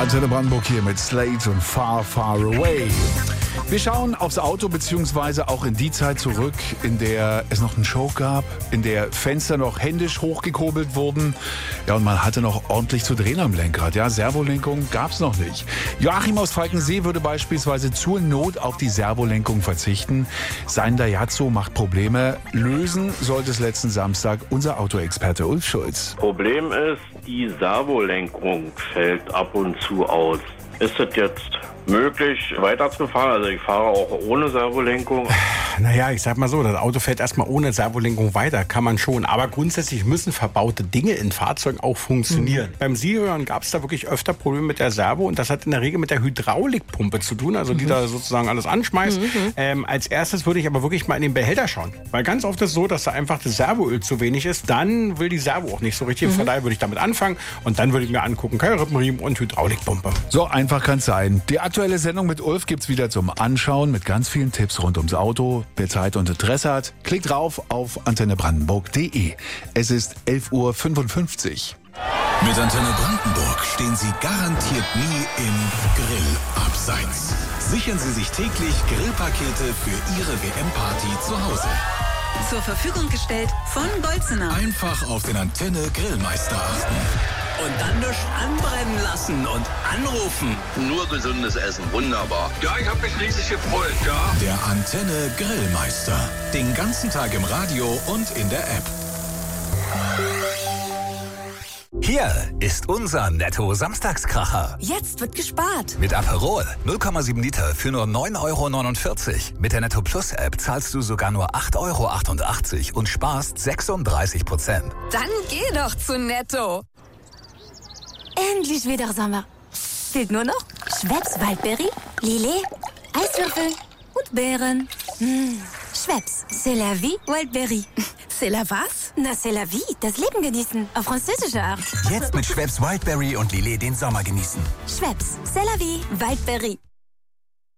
Antenne Brandenburg hier mit Slade und Far, Far Away. Wir schauen aufs Auto beziehungsweise auch in die Zeit zurück, in der es noch einen Choke gab, in der Fenster noch händisch hochgekurbelt wurden. Ja, und man hatte noch ordentlich zu drehen am Lenkrad. Ja, Servolenkung gab's noch nicht. Joachim aus Falkensee würde beispielsweise zur Not auf die Servolenkung verzichten. Sein Daihatsu macht Probleme. Lösen sollte es letzten Samstag unser Autoexperte Ulf Schulz. Problem ist, die Servolenkung fällt ab und zu aus. Ist es jetzt möglich, weiterzufahren? Also ich fahre auch ohne Servolenkung. Naja, ich sag mal so, das Auto fährt erstmal ohne Servolenkung weiter, kann man schon. Aber grundsätzlich müssen verbaute Dinge in Fahrzeugen auch funktionieren. Beim Sie-Hören gab es da wirklich öfter Probleme mit der Servo und das hat in der Regel mit der Hydraulikpumpe zu tun, also die da sozusagen alles anschmeißt. Als erstes würde ich aber wirklich mal in den Behälter schauen, weil ganz oft ist es so, dass da einfach das Servoöl zu wenig ist. Dann will die Servo auch nicht so richtig. Von daher würde ich damit anfangen und dann würde ich mir angucken, Keilrippenriemen und Hydraulikpumpe. So einfach kann es sein. Die aktuelle Sendung mit Ulf gibt's wieder zum Anschauen mit ganz vielen Tipps rund ums Auto. Wer Zeit und Interesse hat, klickt drauf auf antennebrandenburg.de. Es ist 11:55 Uhr. Mit Antenne Brandenburg stehen Sie garantiert nie im Grillabseits. Sichern Sie sich täglich Grillpakete für Ihre WM-Party zu Hause. Zur Verfügung gestellt von Bolzener. Einfach auf den Antenne Grillmeister achten. Und dann nicht anbrennen lassen und anrufen. Nur gesundes Essen, wunderbar. Ja, ich habe mich riesig gefreut, ja. Der Antenne Grillmeister. Den ganzen Tag im Radio und in der App. Hier ist unser Netto-Samstagskracher. Jetzt wird gespart. Mit Aperol 0,7 Liter für nur 9,49 €. Mit der Netto Plus App zahlst du sogar nur 8,88 € und sparst 36%. Dann geh doch zu Netto. Endlich wieder Sommer. Fehlt nur noch Schweppes Waldbeere, Lillet, Eiswürfel und Beeren. Schweppes, c'est la vie, Wildberry. C'est la was? Na, c'est la vie, das Leben genießen, auf französische Art. Jetzt mit Schweppes Wildberry und Lillet den Sommer genießen. Schweppes, c'est la vie, Wildberry.